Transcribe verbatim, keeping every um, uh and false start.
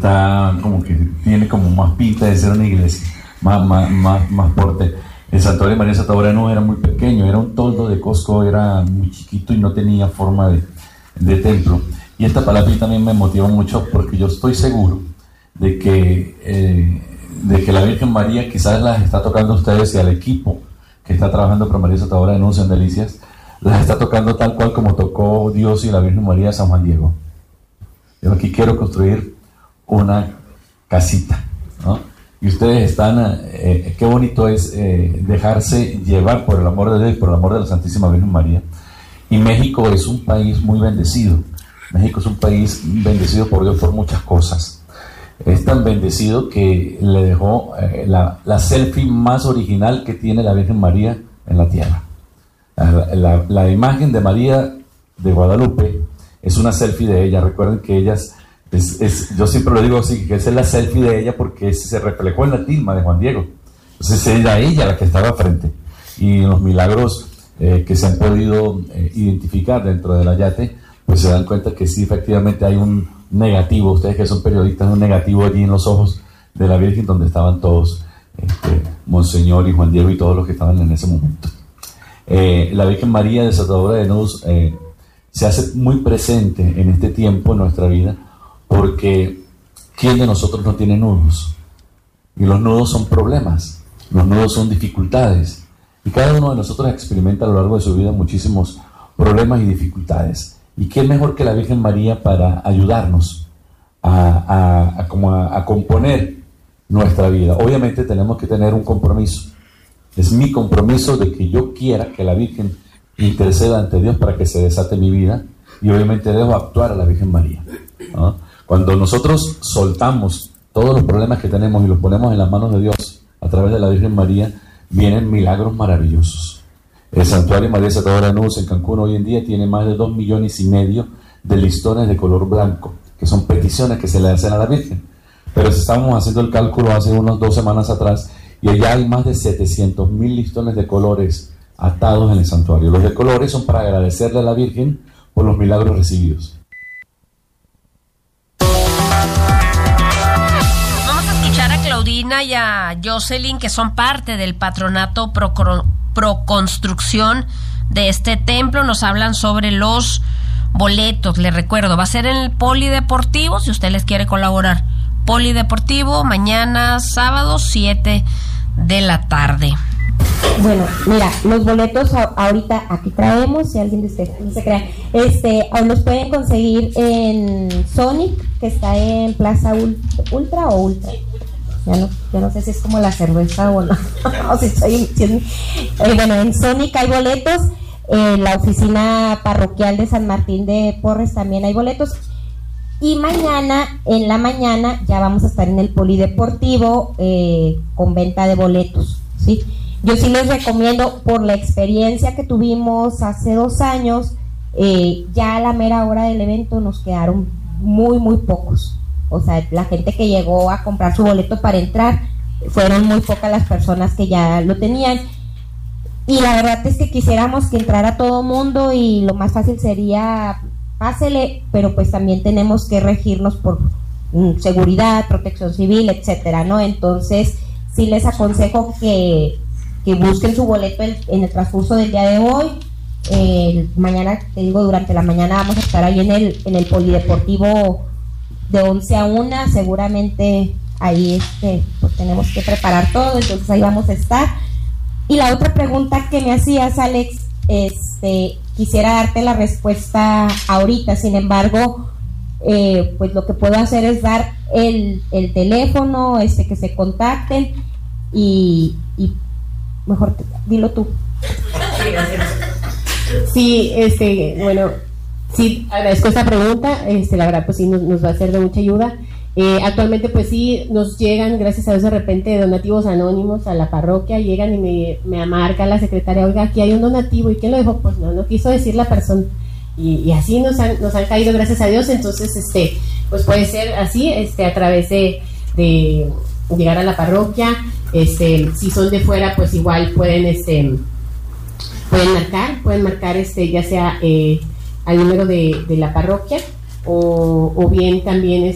está como que tiene como más pinta de ser una iglesia, más, más, más, más porte. El santuario de María Desatada no era muy pequeño, era un toldo de Costco, era muy chiquito y no tenía forma de, de templo. Y esta palabra también me motiva mucho porque yo estoy seguro de que, eh, de que la Virgen María quizás las está tocando a ustedes y al equipo que está trabajando para María Desatada de Nubes en Delicias, las está tocando tal cual como tocó Dios y la Virgen María a San Juan Diego. Yo aquí quiero construir una casita, ¿no? Y ustedes están, eh, qué bonito es eh, dejarse llevar por el amor de Dios y por el amor de la Santísima Virgen María. Y México es un país muy bendecido. México es un país bendecido por Dios por muchas cosas. Es tan bendecido que le dejó eh, la, la selfie más original que tiene la Virgen María en la tierra. La, la, la imagen de María de Guadalupe es una selfie de ella. Recuerden que ellas, es, es, yo siempre lo digo así, que esa es la selfie de ella porque se reflejó en la tilma de Juan Diego. Entonces era ella la que estaba frente. Y los milagros eh, que se han podido eh, identificar dentro del ayate, pues se dan cuenta que sí, efectivamente hay un negativo, ustedes que son periodistas, un negativo allí en los ojos de la Virgen donde estaban todos, este, Monseñor y Juan Diego y todos los que estaban en ese momento. Eh, la Virgen María Desatadora de Nudos eh, se hace muy presente en este tiempo en nuestra vida porque ¿quién de nosotros no tiene nudos? Y los nudos son problemas, los nudos son dificultades y cada uno de nosotros experimenta a lo largo de su vida muchísimos problemas y dificultades. ¿Y qué mejor que la Virgen María para ayudarnos a, a, a, como a, a componer nuestra vida? Obviamente tenemos que tener un compromiso. Es mi compromiso de que yo quiera que la Virgen interceda ante Dios para que se desate mi vida y obviamente debo actuar a la Virgen María, ¿no? Cuando nosotros soltamos todos los problemas que tenemos y los ponemos en las manos de Dios a través de la Virgen María, vienen milagros maravillosos. El santuario María Desatada de Nudos en Cancún hoy en día tiene más de dos millones y medio de listones de color blanco, que son peticiones que se le hacen a la Virgen. Pero si estábamos haciendo el cálculo hace unas dos semanas atrás, y allá hay más de setecientos mil listones de colores atados en el santuario. Los de colores son para agradecerle a la Virgen por los milagros recibidos. Vamos a escuchar a Claudina y a Jocelyn, que son parte del patronato pro Proconstrucción de este templo. Nos hablan sobre los boletos. Les recuerdo, va a ser en el Polideportivo, si usted les quiere colaborar. Polideportivo, mañana sábado, siete de la tarde. Bueno, mira, los boletos a, ahorita aquí traemos, si alguien de ustedes no se crea, este, los pueden conseguir en Sonic, que está en Plaza Ultra o Ultra. Ya no, ya no sé si es como la cerveza o no. o si soy, si es, eh, bueno, en Sonic hay boletos, en la oficina parroquial de San Martín de Porres también hay boletos. Y mañana, en la mañana, ya vamos a estar en el Polideportivo eh, con venta de boletos, ¿sí? Yo sí les recomiendo, por la experiencia que tuvimos hace dos años, eh, ya a la mera hora del evento nos quedaron muy, muy pocos. O sea, la gente que llegó a comprar su boleto para entrar, fueron muy pocas las personas que ya lo tenían. Y la verdad es que quisiéramos que entrara todo mundo y lo más fácil sería, pásele, pero pues también tenemos que regirnos por mm, seguridad, protección civil, etcétera, ¿no? Entonces, sí les aconsejo que, que busquen su boleto en, en el transcurso del día de hoy. Eh, mañana, te digo, durante la mañana vamos a estar ahí en el, en el Polideportivo de once a una, seguramente ahí este, pues tenemos que preparar todo, entonces ahí vamos a estar. Y la otra pregunta que me hacías, Alex, este, quisiera darte la respuesta ahorita, sin embargo, eh, pues lo que puedo hacer es dar el, el teléfono, este, que se contacten y, y mejor te, dilo tú. Sí, este, bueno, sí, agradezco esta pregunta, este, la verdad pues sí nos, nos va a ser de mucha ayuda. Eh, actualmente pues sí nos llegan, gracias a Dios, de repente donativos anónimos a la parroquia, llegan y me, me marca la secretaria, oiga, aquí hay un donativo, ¿y quién lo dejó? Pues no, no quiso decir la persona, y, y así nos han, nos han caído, gracias a Dios. Entonces este, pues puede ser así, este, a través de, de llegar a la parroquia, este, si son de fuera pues igual pueden, este, pueden marcar, pueden marcar este, ya sea eh, al número de, de la parroquia, o, o bien también